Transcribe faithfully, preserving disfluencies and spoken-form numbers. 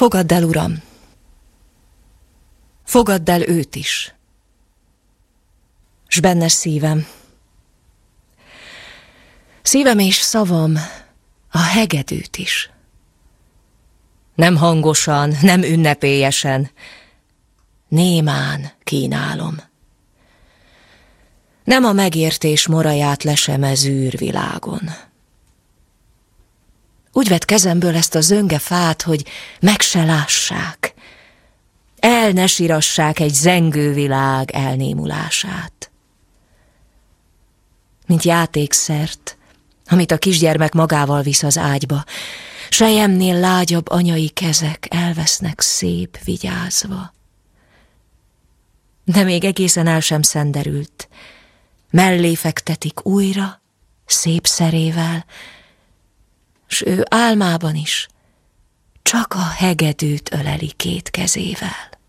Fogadd el, Uram, fogadd el őt is, s benne szívem. Szívem és szavam a hegedűt is. Nem hangosan, nem ünnepélyesen, némán kínálom. Nem a megértés moraját lesemez űrvilágon. Úgy vett kezemből ezt a zönge fát, hogy meg se lássák, el ne sirassák egy zengő világ elnémulását. Mint játékszert, amit a kisgyermek magával visz az ágyba, selyemnél lágyabb anyai kezek elvesznek szép vigyázva. De még egészen el sem szenderült, mellé fektetik újra, szép szerével, s ő álmában is csak a hegedűt öleli két kezével.